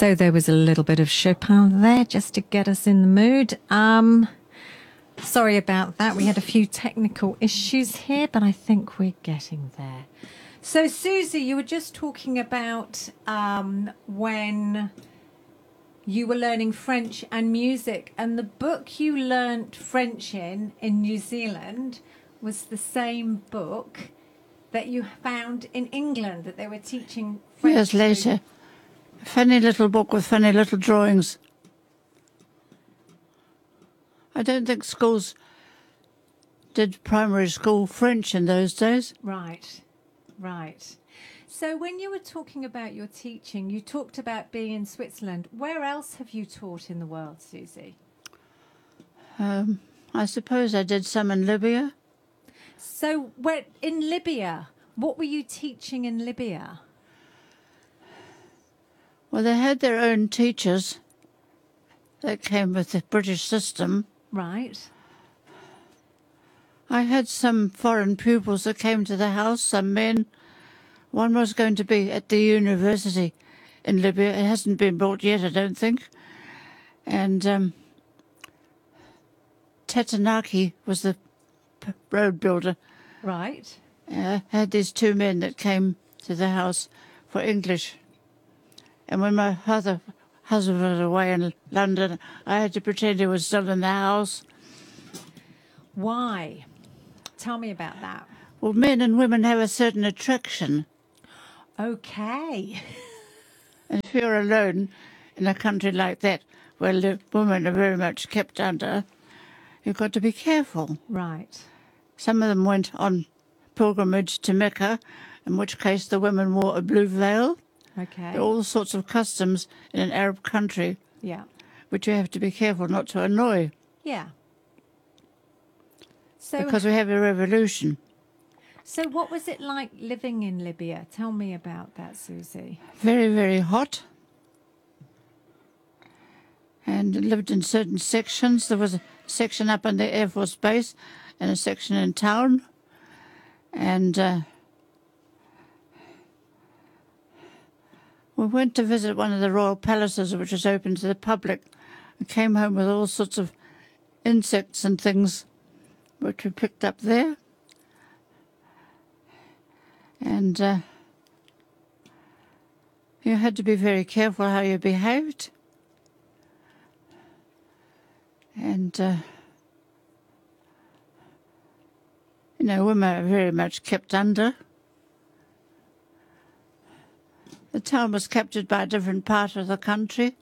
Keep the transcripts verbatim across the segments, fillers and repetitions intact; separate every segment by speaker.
Speaker 1: So there was a little bit of Chopin there just to get us in the mood. Um, sorry about that. We had a few technical issues here, but I think we're getting there. So, Susie, you were just talking about um, when you were learning French and music, and the book you learnt French in, in New Zealand, was the same book that you found in England, that they were teaching French.
Speaker 2: Years later. A funny little book with funny little drawings. I don't think schools did primary school French in those days.
Speaker 1: Right, right. So when you were talking about your teaching, you talked about being in Switzerland. Where else have you taught in the world, Susie?
Speaker 2: Um, I suppose I did some in Libya.
Speaker 1: So where, in Libya, what were you teaching in Libya?
Speaker 2: Well, they had their own teachers that came with the British system.
Speaker 1: Right.
Speaker 2: I had some foreign pupils that came to the house, some men. One was going to be at the university in Libya. It hasn't been built yet, I don't think. And um, Tatanaki was the p- road builder.
Speaker 1: Right.
Speaker 2: Uh, had these two men that came to the house for English. And when my other husband was away in London, I had to pretend he was still in the house.
Speaker 1: Why? Tell me about that.
Speaker 2: Well, men and women have a certain attraction.
Speaker 1: Okay.
Speaker 2: And if you're alone in a country like that, where the women are very much kept under, you've got to be careful.
Speaker 1: Right.
Speaker 2: Some of them went on pilgrimage to Mecca, in which case the women wore a blue veil.
Speaker 1: Okay.
Speaker 2: There are all sorts of customs in an Arab country,
Speaker 1: Yeah.
Speaker 2: which you have to be careful not to annoy,
Speaker 1: Yeah. So,
Speaker 2: because we have a revolution.
Speaker 1: so what was it like living in Libya? Tell me about that, Susie.
Speaker 2: Very, very hot. And lived in certain sections. There was a section up on the Air Force Base and a section in town. And uh, we went to visit one of the royal palaces, which is open to the public, and came home with all sorts of insects and things which we picked up there. And uh, you had to be very careful how you behaved. And, uh, you know, women are very much kept under. The town was captured by a different part of the country.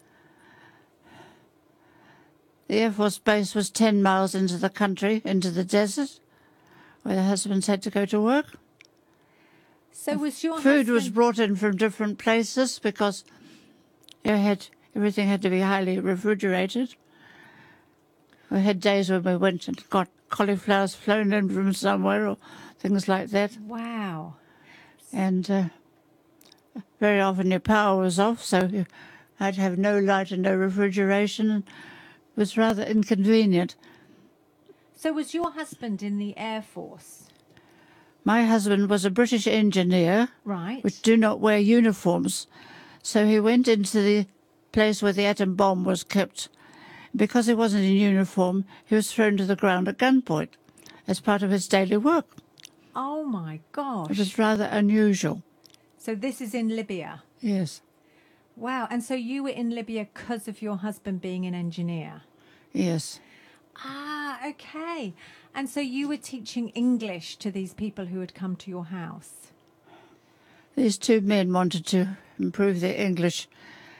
Speaker 2: The Air Force Base was ten miles into the country, into the desert, where the husbands had to go to work.
Speaker 1: So was your
Speaker 2: Food
Speaker 1: husband...
Speaker 2: was brought in from different places because you had everything had to be highly refrigerated. We had days when we went and got cauliflowers flown in from somewhere or things like that.
Speaker 1: Wow.
Speaker 2: And uh, very often your power was off, so you had to have no light and no refrigeration. And it was rather inconvenient.
Speaker 1: So was your husband in the Air Force?
Speaker 2: My husband was a British engineer,
Speaker 1: Right.
Speaker 2: which do not wear uniforms. So he went into the place where the atom bomb was kept. Because he wasn't in uniform, he was thrown to the ground at gunpoint as part of his daily work.
Speaker 1: Oh, my gosh.
Speaker 2: It was rather unusual.
Speaker 1: So this is in Libya?
Speaker 2: Yes,
Speaker 1: Wow. And so you were in Libya because of your husband being an engineer?
Speaker 2: yes.
Speaker 1: Ah, okay. And so you were teaching English to these people who had come to your house?
Speaker 2: These two men wanted to improve their English.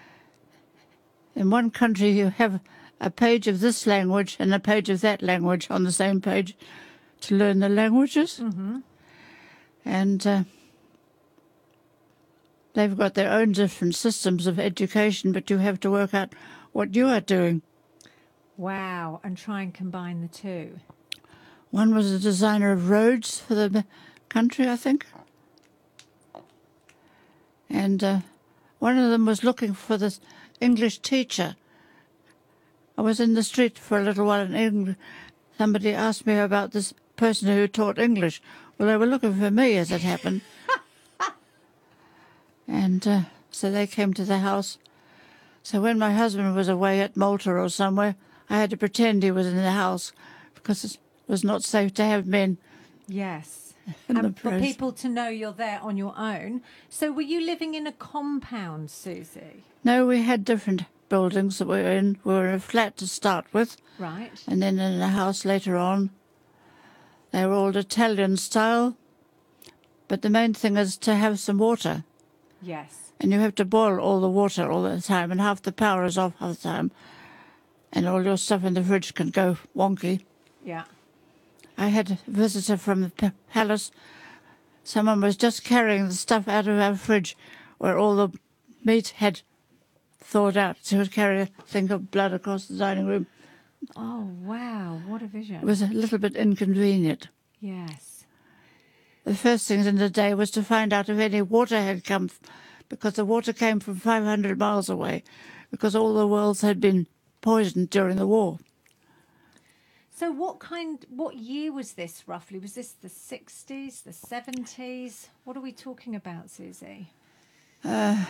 Speaker 2: In one country, you have a page of this language and a page of that language on the same page to learn the languages.
Speaker 1: Mm-hmm.
Speaker 2: And uh, they've got their own different systems of education, but you have to work out what you are doing.
Speaker 1: Wow. And try and combine the two.
Speaker 2: One was a designer of roads for the country, I think. And uh, one of them was looking for this English teacher. I was in the street for a little while in England. Somebody asked me about this person who taught English. Well, they were looking for me, as it happened. And uh, so they came to the house So when my husband was away at Malta or somewhere, I had to pretend he was in the house because it was not safe to have men
Speaker 1: Yes.
Speaker 2: in the
Speaker 1: And for
Speaker 2: place.
Speaker 1: people to know you're there on your own. So were you living in a compound, Susie?
Speaker 2: No, we had different buildings that we were in. We were in a flat to start with,
Speaker 1: Right.
Speaker 2: and then in a house later on. They were all Italian style, but the main thing is to have some water.
Speaker 1: Yes.
Speaker 2: And you have to boil all the water all the time, and half the power is off half the time, and all your stuff in the fridge can go wonky.
Speaker 1: Yeah.
Speaker 2: I had a visitor from the pa- palace. Someone was just carrying the stuff out of our fridge where all the meat had thawed out. She would carry a thing of blood across the dining room.
Speaker 1: Oh, wow. What a vision.
Speaker 2: It was a little bit inconvenient.
Speaker 1: Yes.
Speaker 2: The first thing in the day was to find out if any water had come, because the water came from five hundred miles away, because all the wells had been poisoned during the war.
Speaker 1: So what kind, what year was this roughly? Was this the sixties, the seventies? What are we talking about, Susie?
Speaker 2: Uh,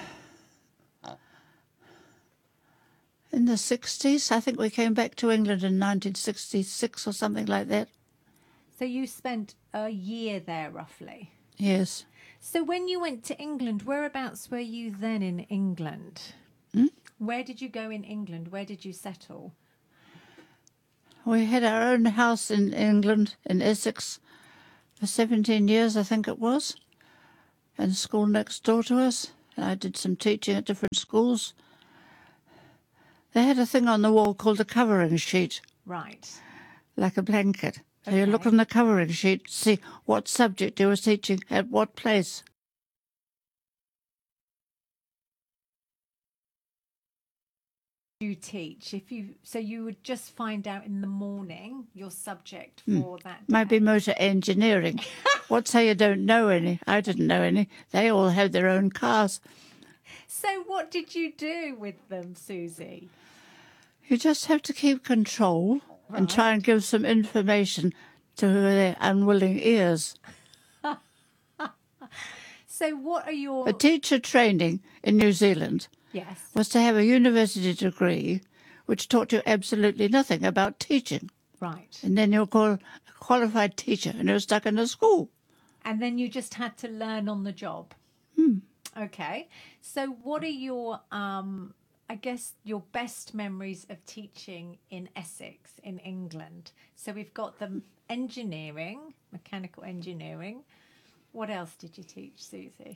Speaker 2: in the sixties, I think we came back to England in nineteen sixty-six or something like that.
Speaker 1: So you spent a year there roughly.
Speaker 2: Yes.
Speaker 1: So when you went to England, whereabouts were you then in England?
Speaker 2: Hmm?
Speaker 1: Where did you go in England? Where did you settle?
Speaker 2: We had our own house in England, in Essex, for seventeen years, I think it was, and a school next door to us. And I did some teaching at different schools. They had a thing on the wall called a covering sheet,
Speaker 1: Right.
Speaker 2: like a blanket. So you look
Speaker 1: Okay.
Speaker 2: on the covering sheet to see what subject you were teaching at what place.
Speaker 1: You teach if you so you would just find out in the morning your subject
Speaker 2: Hmm.
Speaker 1: for that day.
Speaker 2: Might be motor engineering. What say you don't know any? I didn't know any. They all had their own cars.
Speaker 1: So what did you do with them, Susie?
Speaker 2: You just have to keep control and
Speaker 1: Right.
Speaker 2: try and give some information to their unwilling ears.
Speaker 1: So what are your
Speaker 2: A teacher training in New Zealand
Speaker 1: yes?
Speaker 2: was to have a university degree which taught you absolutely nothing about teaching.
Speaker 1: Right.
Speaker 2: And then you're called a qualified teacher and you're stuck in a school.
Speaker 1: And then you just had to learn on the job.
Speaker 2: Hmm.
Speaker 1: Okay. So what are your um I guess your best memories of teaching in Essex in England? So we've got the engineering, mechanical engineering. What else did you teach, Susie?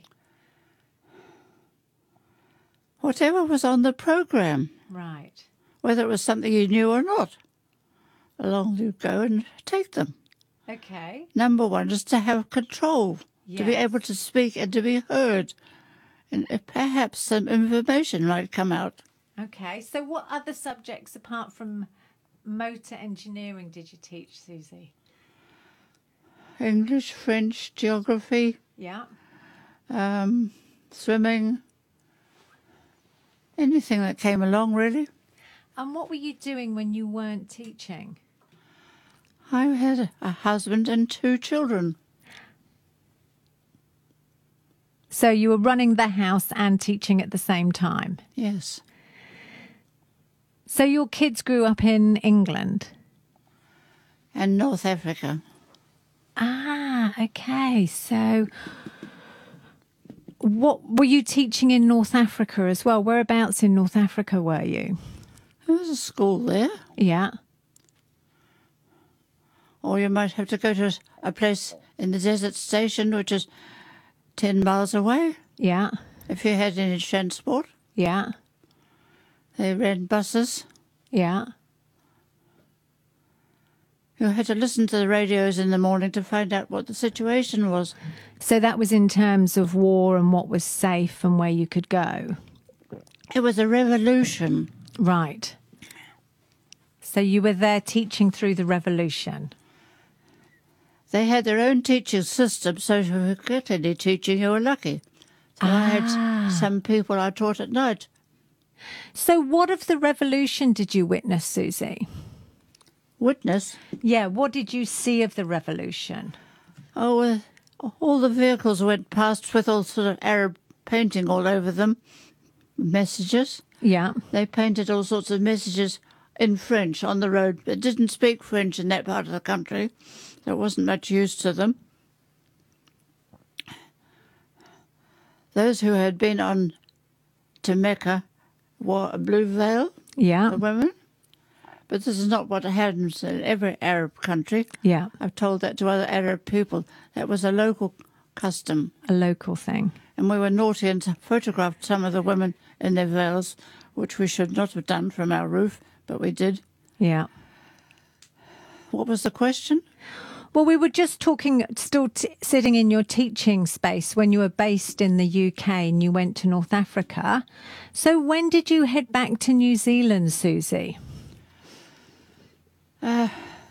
Speaker 2: Whatever was on the programme,
Speaker 1: Right.
Speaker 2: whether it was something you knew or not, along you go and take them.
Speaker 1: Okay.
Speaker 2: Number one is to have control, to be
Speaker 1: Yes.
Speaker 2: able to speak and to be heard. And perhaps some information might come out.
Speaker 1: Okay. So what other subjects apart from motor engineering did you teach, Susie?
Speaker 2: English, French, geography,
Speaker 1: Yeah.
Speaker 2: um, swimming, anything that came along, really.
Speaker 1: And what were you doing when you weren't teaching?
Speaker 2: I had a husband and two children.
Speaker 1: So you were running the house and teaching at the same time.
Speaker 2: Yes.
Speaker 1: So your kids grew up in England?
Speaker 2: And North Africa.
Speaker 1: Ah, okay. So what were you teaching in North Africa as well? Whereabouts in North Africa were you?
Speaker 2: There was a school there.
Speaker 1: Yeah.
Speaker 2: Or you might have to go to a place in the desert station, which is ten miles away,
Speaker 1: Yeah.
Speaker 2: if you had any transport.
Speaker 1: Yeah.
Speaker 2: They ran buses.
Speaker 1: Yeah.
Speaker 2: You had to listen to the radios in the morning to find out what the situation was.
Speaker 1: So that was in terms of war and what was safe and where you could go.
Speaker 2: It was a revolution.
Speaker 1: Right. So you were there teaching through the revolution.
Speaker 2: They had their own teaching system, so if you could get any teaching, you were lucky. So I had some people I taught at night.
Speaker 1: So what of the revolution did you witness, Susie?
Speaker 2: Witness,
Speaker 1: Yeah, what did you see of the revolution?
Speaker 2: oh, uh, all the vehicles went past with all sort of Arab painting all over them. messages.
Speaker 1: Yeah.
Speaker 2: They painted all sorts of messages in French on the road, but didn't speak French in that part of the country. There wasn't much use to them. Those who had been on to Mecca wore a blue veil,
Speaker 1: Yeah.
Speaker 2: the women. But this is not what happens in every Arab country.
Speaker 1: Yeah.
Speaker 2: I've told that to other Arab people. That was a local custom.
Speaker 1: A local thing.
Speaker 2: And we were naughty and photographed some of the women in their veils, which we should not have done from our roof, but we did.
Speaker 1: Yeah.
Speaker 2: What was the question?
Speaker 1: Well, we were just talking, still t- sitting in your teaching space when you were based in the U K and you went to North Africa. So when did you head back to New Zealand, Susie?
Speaker 2: Uh,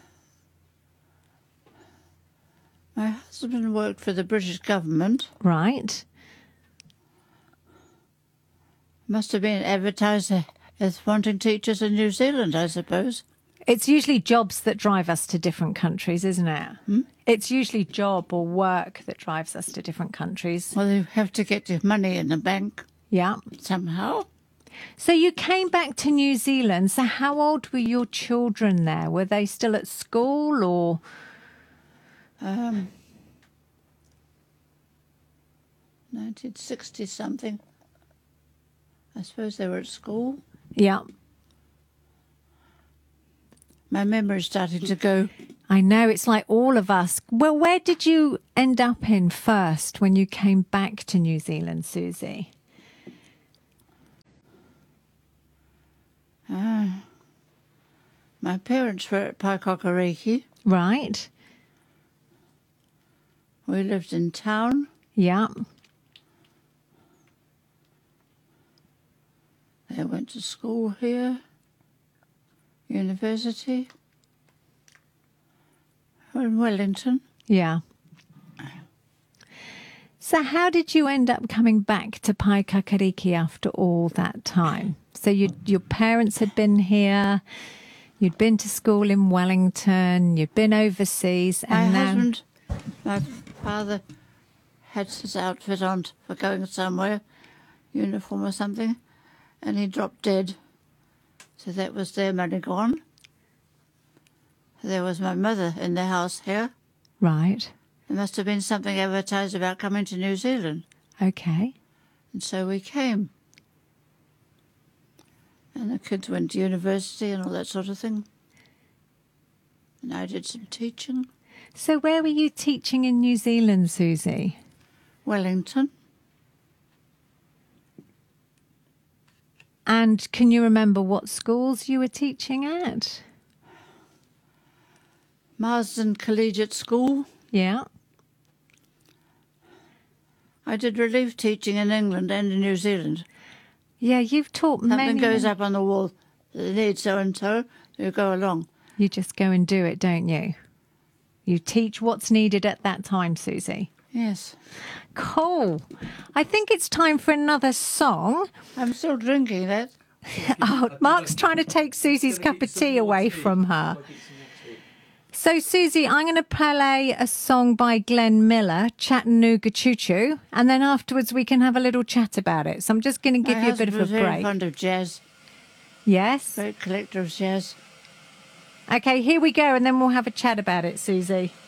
Speaker 2: my husband worked for the British government.
Speaker 1: Right.
Speaker 2: Must have been advertised as wanting teachers in New Zealand, I suppose.
Speaker 1: It's usually jobs that drive us to different countries, isn't it?
Speaker 2: Hmm?
Speaker 1: It's usually job or work that drives us to different countries.
Speaker 2: Well, you have to get your money in the bank
Speaker 1: Yeah.
Speaker 2: somehow.
Speaker 1: So you came back to New Zealand. So how old were your children there? Were they still at school or?
Speaker 2: Um, nineteen sixty something. I suppose they were at school.
Speaker 1: Yeah.
Speaker 2: My memory's starting to go.
Speaker 1: I know, it's like all of us. Well, where did you end up in first when you came back to New Zealand, Susie?
Speaker 2: Ah, my parents were at Paikokariki.
Speaker 1: Right.
Speaker 2: We lived in town.
Speaker 1: Yeah.
Speaker 2: They went to school here, university, in Wellington.
Speaker 1: Yeah. So how did you end up coming back to Paikakariki after all that time? So you, your parents had been here, you'd been to school in Wellington, you'd been overseas,
Speaker 2: My
Speaker 1: and now...
Speaker 2: husband, my father, had his outfit on for going somewhere, uniform or something, and he dropped dead. So that was their money gone. There was my mother in the house here.
Speaker 1: Right.
Speaker 2: There must have been something advertised about coming to New Zealand.
Speaker 1: Okay.
Speaker 2: And so we came. And the kids went to university and all that sort of thing. And I did some teaching.
Speaker 1: So where were you teaching in New Zealand, Susie?
Speaker 2: Wellington.
Speaker 1: And can you remember what schools you were teaching at?
Speaker 2: Marsden Collegiate School.
Speaker 1: Yeah.
Speaker 2: I did relief teaching in England and in New Zealand.
Speaker 1: Yeah, you've taught
Speaker 2: Something
Speaker 1: many...
Speaker 2: goes up on the wall. They need so-and-so. You go along.
Speaker 1: You just go and do it, don't you? You teach what's needed at that time, Susie.
Speaker 2: Yes.
Speaker 1: Cool. I think it's time for another song.
Speaker 2: I'm still drinking that.
Speaker 1: Oh, Mark's trying to take Susie's cup of tea away from her. So, Susie, I'm going to play a song by Glenn Miller, Chattanooga Choo Choo, and then afterwards we can have a little chat about it. So I'm just going to give
Speaker 2: My
Speaker 1: you a bit of
Speaker 2: husband
Speaker 1: a
Speaker 2: was very
Speaker 1: break.
Speaker 2: fond of jazz.
Speaker 1: Yes?
Speaker 2: Great collector of jazz.
Speaker 1: Okay, here we go, and then we'll have a chat about it, Susie.